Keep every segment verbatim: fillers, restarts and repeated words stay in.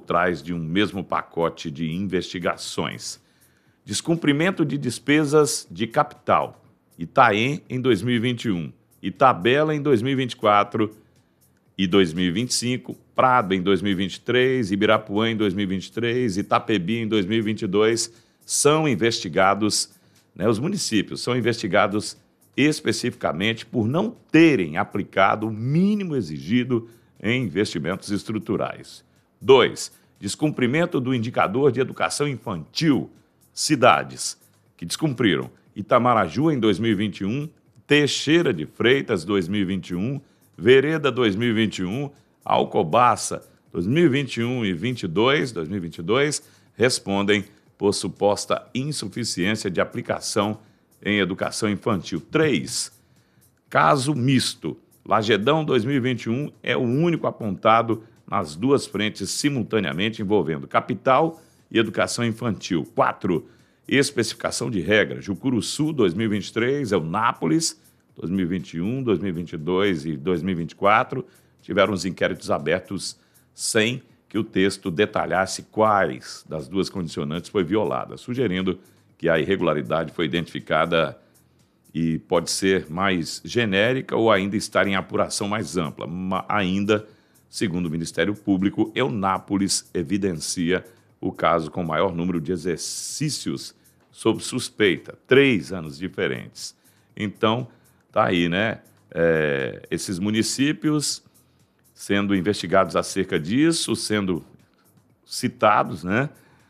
trás de um mesmo pacote de investigações. Descumprimento de despesas de capital. Itaém em dois mil e vinte e um, Itabela em dois mil e vinte e quatro e dois mil e vinte e cinco, Prado em dois mil e vinte e três, Ibirapuã em dois mil e vinte e três, Itapebi em dois mil e vinte e dois, são investigados, né, os municípios são investigados especificamente por não terem aplicado o mínimo exigido em investimentos estruturais. Dois, descumprimento do indicador de educação infantil. Cidades que descumpriram: Itamaraju em dois mil e vinte e um, Teixeira de Freitas dois mil e vinte e um, Vereda dois mil e vinte e um, Alcobaça dois mil e vinte e um e vinte e dois, dois mil e vinte e dois, respondem por suposta insuficiência de aplicação em educação infantil. Três, caso misto. Lagedão dois mil e vinte e um é o único apontado nas duas frentes simultaneamente envolvendo capital e educação infantil. Quatro, especificação de regra. Jucuruçu dois mil e vinte e três, Eunápolis dois mil e vinte e um, dois mil e vinte e dois e dois mil e vinte e quatro tiveram os inquéritos abertos sem que o texto detalhasse quais das duas condicionantes foi violada, sugerindo que a irregularidade foi identificada e pode ser mais genérica ou ainda estar em apuração mais ampla. Mas ainda, segundo o Ministério Público, Eunápolis evidencia o caso com maior número de exercícios sob suspeita, três anos diferentes. Então, tá aí, né? É, esses municípios sendo investigados acerca disso, sendo citados, né?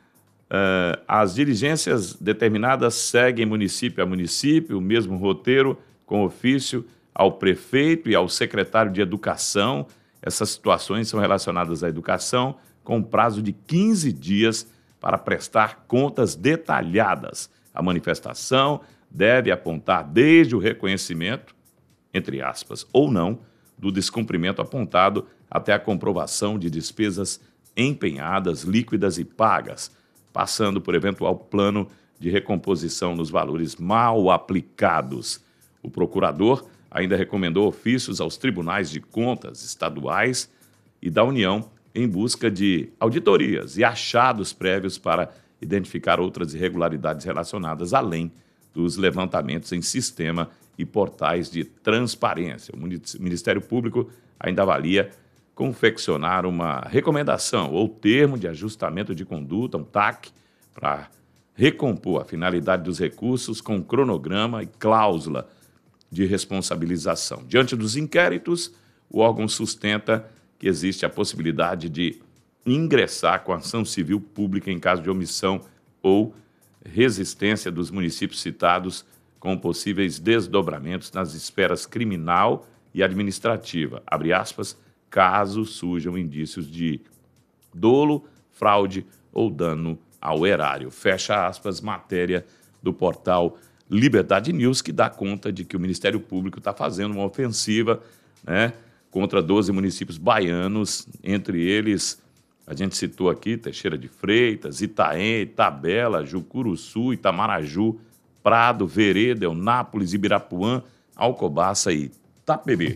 É, as diligências determinadas seguem município a município, o mesmo roteiro, com ofício ao prefeito e ao secretário de Educação. Essas situações são relacionadas à educação, com prazo de quinze dias para prestar contas detalhadas. A manifestação deve apontar desde o reconhecimento, entre aspas, ou não, do descumprimento apontado até a comprovação de despesas empenhadas, líquidas e pagas, passando por eventual plano de recomposição nos valores mal aplicados. O procurador ainda recomendou ofícios aos tribunais de contas estaduais e da União em busca de auditorias e achados prévios para identificar outras irregularidades relacionadas, além dos levantamentos em sistema e portais de transparência. O Ministério Público ainda avalia confeccionar uma recomendação ou termo de ajustamento de conduta, um T A C, para recompor a finalidade dos recursos com cronograma e cláusula de responsabilização. Diante dos inquéritos, o órgão sustenta que existe a possibilidade de ingressar com ação civil pública em caso de omissão ou resistência dos municípios citados, com possíveis desdobramentos nas esferas criminal e administrativa, abre aspas, caso surjam indícios de dolo, fraude ou dano ao erário, fecha aspas, matéria do portal Liberdade News, que dá conta de que o Ministério Público está fazendo uma ofensiva, né, contra doze municípios baianos, entre eles, a gente citou aqui, Teixeira de Freitas, Itaém, Itabela, Jucuruçu, Itamaraju, Prado, Vereda, Eunápolis, Ibirapuã, Alcobaça e Itapebi.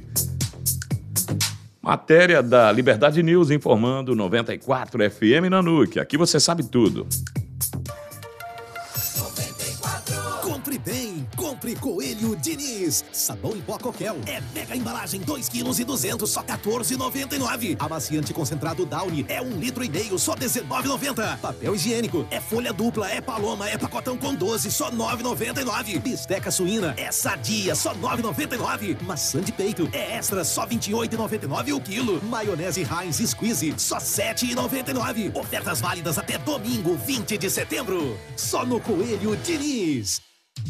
Matéria da Liberdade News informando noventa e quatro F M Nanuque. Aqui você sabe tudo. Compre bem, compre Coelho Diniz. Sabão em pó Coquel. É mega embalagem, dois quilos e duzentos, só quatorze reais e noventa e nove centavos. Amaciante concentrado Downy, é um litro e meio, só dezenove reais e noventa centavos. Papel higiênico, é folha dupla, é paloma, é pacotão com doze, só nove reais e noventa e nove centavos. Bisteca suína, é sadia, só nove reais e noventa e nove centavos. Maçã de peito, é extra, só vinte e oito reais e noventa e nove centavos o quilo. Maionese Heinz Squeeze, só sete reais e noventa e nove centavos. Ofertas válidas até domingo, vinte de setembro. Só no Coelho Diniz.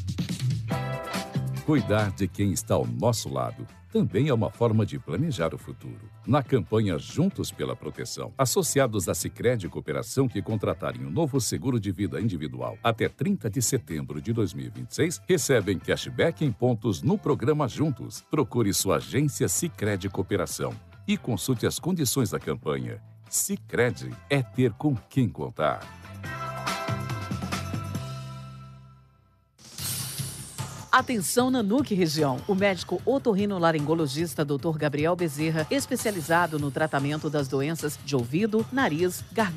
Cuidar de quem está ao nosso lado também é uma forma de planejar o futuro. Na campanha Juntos pela Proteção, associados da Sicredi Cooperação que contratarem um novo seguro de vida individual até trinta de setembro de dois mil e vinte e seis, recebem cashback em pontos no programa Juntos. Procure sua agência Sicredi Cooperação e consulte as condições da campanha. Sicredi é ter com quem contar. Atenção Nanuque região. O médico otorrinolaringologista doutor Gabriel Bezerra, especializado no tratamento das doenças de ouvido, nariz, garganta,